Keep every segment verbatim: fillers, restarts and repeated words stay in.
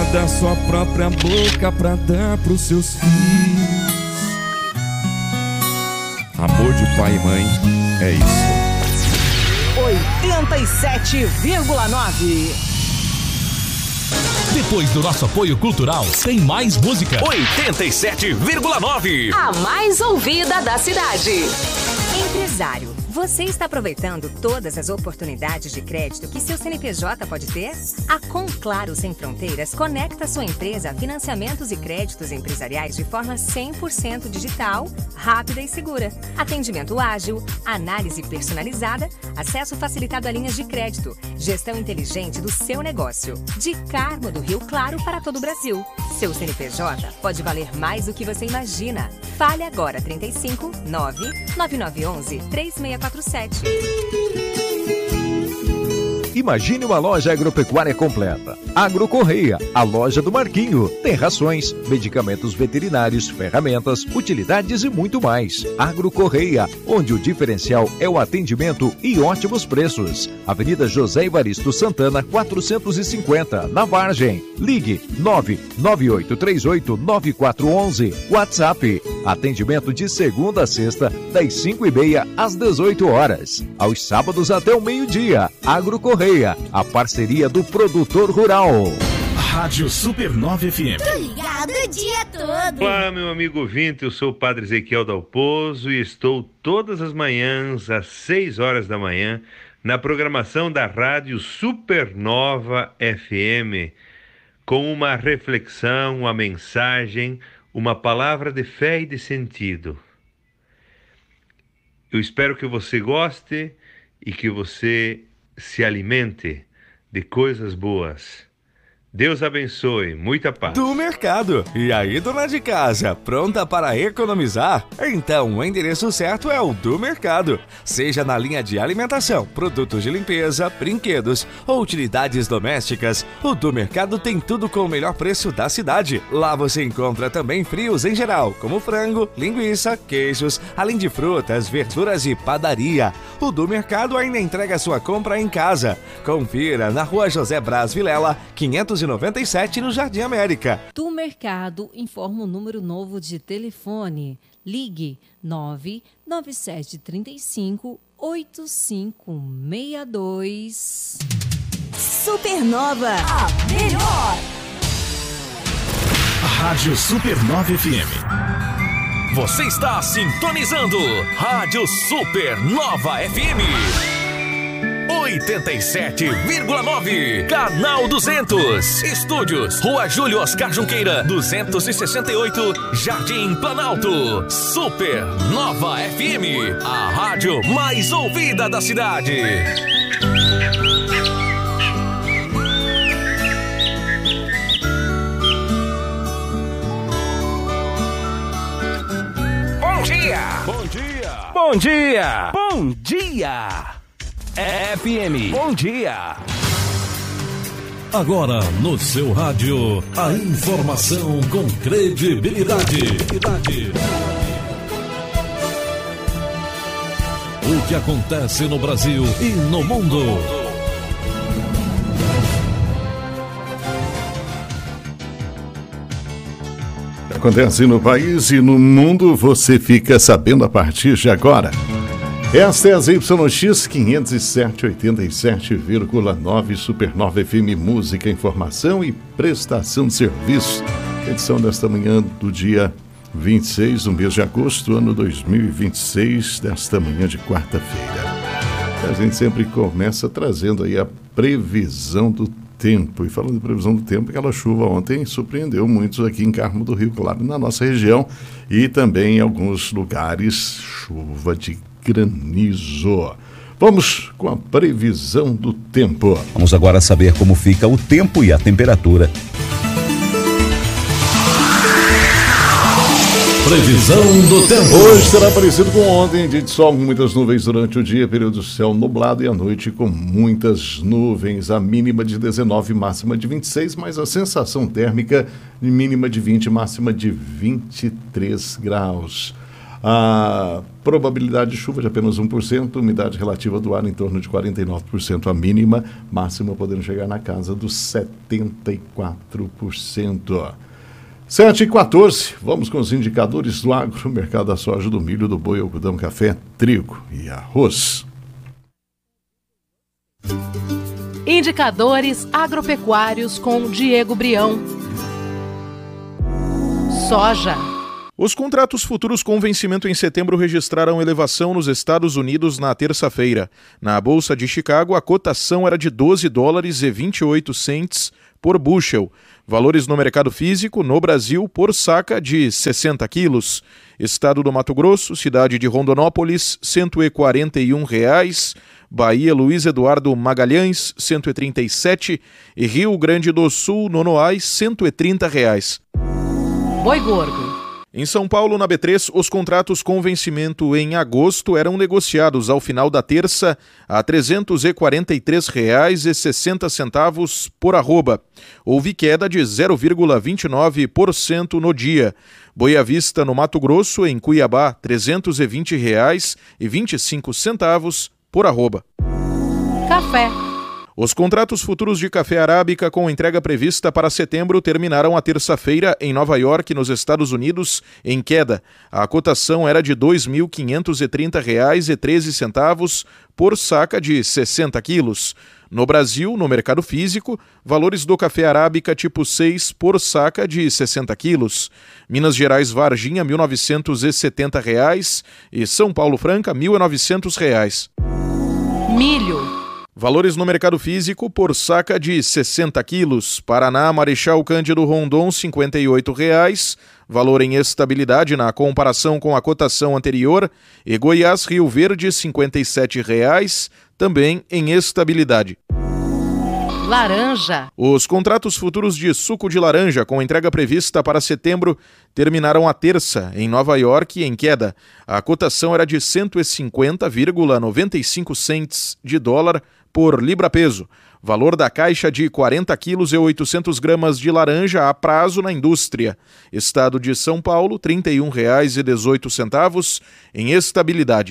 da sua própria boca pra dar pros seus filhos. Amor de pai e mãe é isso. oitenta e sete vírgula nove. Depois do nosso apoio cultural, tem mais música. oitenta e sete vírgula nove. A mais ouvida da cidade. Empresário, você está aproveitando todas as oportunidades de crédito que seu C N P J pode ter? A Conclaro Sem Fronteiras conecta sua empresa a financiamentos e créditos empresariais de forma cem por cento digital, rápida e segura. Atendimento ágil, análise personalizada, acesso facilitado a linhas de crédito, gestão inteligente do seu negócio. De Carmo do Rio Claro para todo o Brasil. Seu C N P J pode valer mais do que você imagina. Fale agora trinta e cinco, nove nove nove um um, três seis quatro sete. Imagine uma loja agropecuária completa. Agrocorreia, a loja do Marquinho. Tem rações, medicamentos veterinários, ferramentas, utilidades e muito mais. Agrocorreia, onde o diferencial é o atendimento e ótimos preços. Avenida José Evaristo Santana, quatrocentos e cinquenta, na Vargem. Ligue nove nove oito três oito nove quatro um um. WhatsApp. Atendimento de segunda a sexta, das cinco e meia às dezoito horas. Aos sábados até o meio-dia. Agrocorreia, a parceria do produtor rural. Rádio Supernova F M. Tô ligado o dia todo. Olá, meu amigo ouvinte, eu sou o Padre Ezequiel Dalpozo e estou todas as manhãs, às seis horas da manhã, na programação da Rádio Supernova F M, com uma reflexão, uma mensagem, uma palavra de fé e de sentido. Eu espero que você goste e que você se alimente de coisas boas. Deus abençoe, muita paz. Do mercado. E aí, dona de casa, pronta para economizar? Então, o endereço certo é o do mercado. Seja na linha de alimentação, produtos de limpeza, brinquedos ou utilidades domésticas, o do mercado tem tudo com o melhor preço da cidade. Lá você encontra também frios em geral, como frango, linguiça, queijos, além de frutas, verduras e padaria. O do mercado ainda entrega sua compra em casa. Confira na Rua José Braz Vilela, quinhentos e noventa e sete, no Jardim América. Do Mercado informa o número novo de telefone. Ligue nove nove sete três cinco oito cinco seis dois. Supernova, a melhor. Rádio Supernova F M. Você está sintonizando Rádio Supernova F M. oitenta e sete vírgula nove, Canal duzentos, Estúdios, Rua Júlio Oscar Junqueira, duzentos e sessenta e oito, Jardim Planalto. Supernova F M, a rádio mais ouvida da cidade. Bom dia! Bom dia! Bom dia! Bom dia! F M. Bom dia. Agora no seu rádio, a informação com credibilidade. O que acontece no Brasil e no mundo. O que acontece no país e no mundo, você fica sabendo a partir de agora. Esta é a Z Y X quinhentos e sete, oitenta e sete vírgula nove, Supernova F M, música, informação e prestação de serviço. Edição desta manhã do dia vinte e seis do mês de agosto, ano dois mil e vinte e seis, desta manhã de quarta-feira. A gente sempre começa trazendo aí a previsão do tempo. E falando de previsão do tempo, aquela chuva ontem surpreendeu muitos aqui em Carmo do Rio Claro, na nossa região, e também em alguns lugares, chuva de granizo. Vamos com a previsão do tempo. Vamos agora saber como fica o tempo e a temperatura. Previsão do tempo. Hoje será parecido com ontem, dia de sol com muitas nuvens durante o dia, período de céu nublado, e à noite com muitas nuvens. A mínima de dezenove, máxima de vinte e seis, mas a sensação térmica de mínima de vinte, máxima de vinte e três graus. A probabilidade de chuva de apenas um por cento, umidade relativa do ar em torno de quarenta e nove por cento a mínima, máxima podendo chegar na casa dos setenta e quatro por cento. sete e quatorze, vamos com os indicadores do agro, mercado da soja, do milho, do boi, algodão, café, trigo e arroz. Indicadores agropecuários com Diego Brião. Soja. Os contratos futuros com vencimento em setembro registraram elevação nos Estados Unidos na terça-feira. Na Bolsa de Chicago, a cotação era de doze dólares e vinte e oito centes por bushel. Valores no mercado físico, no Brasil, por saca de sessenta quilos. Estado do Mato Grosso, cidade de Rondonópolis, cento e quarenta e um reais. Bahia, Luiz Eduardo Magalhães, cento e trinta e sete. E Rio Grande do Sul, Nonoais, cento e trinta reais. Boi gordo. Em São Paulo, na B três, os contratos com vencimento em agosto eram negociados ao final da terça a trezentos e quarenta e três reais e sessenta centavos por arroba. Houve queda de zero vírgula vinte e nove por cento no dia. Boi à vista no Mato Grosso, em Cuiabá, trezentos e vinte reais e vinte e cinco centavos por arroba. Café. Os contratos futuros de café arábica com entrega prevista para setembro terminaram a terça-feira em Nova York, nos Estados Unidos, em queda. A cotação era de dois mil quinhentos e trinta reais e treze centavos por saca de sessenta quilos. No Brasil, no mercado físico, valores do café arábica tipo seis por saca de sessenta quilos. Minas Gerais Varginha, mil novecentos e setenta reais e São Paulo Franca, mil e novecentos reais. Milho. Valores no mercado físico por saca de sessenta quilos. Paraná, Marechal Cândido Rondon, cinquenta e oito reais. Valor em estabilidade na comparação com a cotação anterior. E Goiás, Rio Verde, cinquenta e sete reais, também em estabilidade. Laranja. Os contratos futuros de suco de laranja com entrega prevista para setembro terminaram a terça em Nova York em queda. A cotação era de cento e cinquenta vírgula noventa e cinco centes de dólar por libra-peso. Valor da caixa de quarenta quilos e oitocentos gramas de laranja a prazo na indústria. Estado de São Paulo, trinta e um reais e dezoito centavos em estabilidade.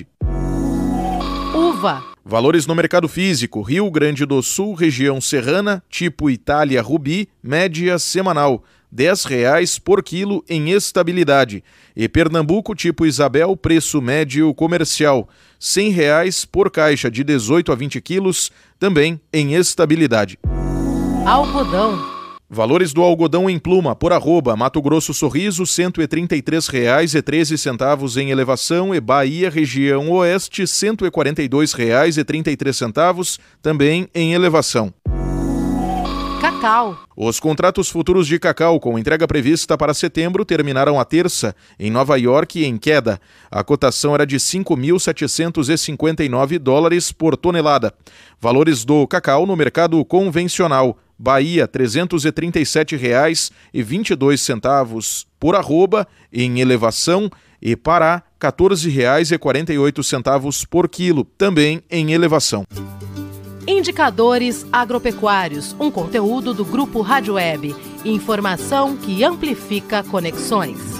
Uva. Valores no mercado físico, Rio Grande do Sul, região serrana, tipo Itália Rubi, média semanal, dez reais por quilo em estabilidade. E Pernambuco, tipo Isabel, preço médio comercial, cem reais por caixa de dezoito a vinte quilos, também em estabilidade. Algodão. Valores do algodão em pluma, por arroba, Mato Grosso Sorriso, cento e trinta e três reais e treze centavos em elevação, e Bahia, região oeste, cento e quarenta e dois reais e trinta e três centavos, também em elevação. Cacau. Os contratos futuros de cacau com entrega prevista para setembro terminaram a terça em Nova York em queda. A cotação era de cinco mil setecentos e cinquenta e nove dólares por tonelada. Valores do cacau no mercado convencional. Bahia, trezentos e trinta e sete reais e vinte e dois centavos por arroba em elevação, e Pará, quatorze reais e quarenta e oito centavos por quilo, também em elevação. Indicadores agropecuários, um conteúdo do Grupo Rádio Web. Informação que amplifica conexões.